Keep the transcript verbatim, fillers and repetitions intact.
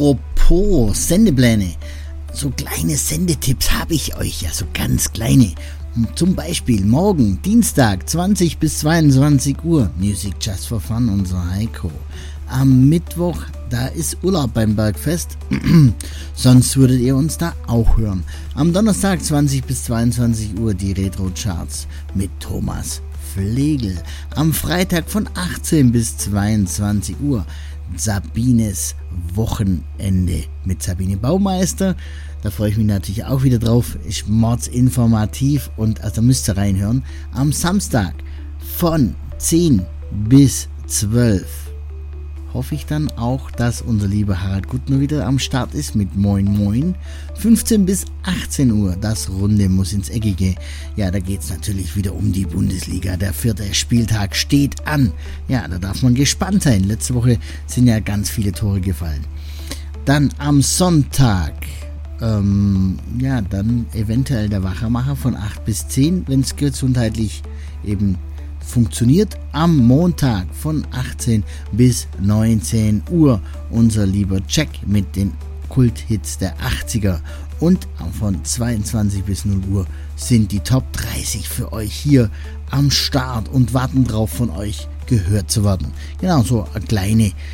Apropos Sendepläne, so kleine Sendetipps habe ich euch, ja, so ganz kleine. Zum Beispiel morgen, Dienstag, zwanzig bis zweiundzwanzig Uhr, Music Just for Fun, unser Heiko. Am Mittwoch, da ist Urlaub beim Bergfest, sonst würdet ihr uns da auch hören. Am Donnerstag, zwanzig bis zweiundzwanzig Uhr, die Retro Charts mit Thomas Flegel. Am Freitag von achtzehn bis zweiundzwanzig Uhr, Sabines Wochenende mit Sabine Baumeister. Da freue ich mich natürlich auch wieder drauf. Ist mordsinformativ und also müsst ihr reinhören. Am Samstag von zehn bis zwölf hoffe ich dann auch, dass unser lieber Harald Guttner wieder am Start ist mit Moin Moin. fünfzehn bis achtzehn Uhr, das Runde muss ins Eckige. Ja, da geht es natürlich wieder um die Bundesliga. Der vierte Spieltag steht an. Ja, da darf man gespannt sein. Letzte Woche sind ja ganz viele Tore gefallen. Dann am Sonntag, ähm, ja, dann eventuell der Wachermacher von acht bis zehn, wenn es gesundheitlich eben funktioniert. Am Montag von achtzehn bis neunzehn Uhr unser lieber Jack mit den Kulthits der achtziger. Und von zweiundzwanzig bis null Uhr sind die Top dreißig für euch hier am Start und warten drauf, von euch gehört zu werden. Genau, so eine kleine